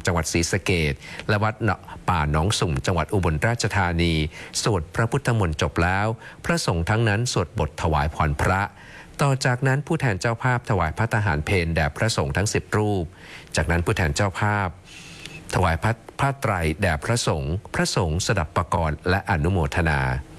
จังหวัดศรีสะเกษและวัดป่าหนองสุ่มจังหวัดอุบลราชธานีสวดพระพุทธมนต์จบแล้วพระสงฆ์ทั้งนั้นสวดบทถวายพรพระต่อจากนั้นผู้แทนเจ้าภาพถวายภัตตาหารเพลแด่พระสงฆ์ทั้ง10รูปจากนั้นผู้แทนเจ้าภาพถวายผ้าไตรแด่พระสงฆ์สดับปกรณ์และอนุโมทนา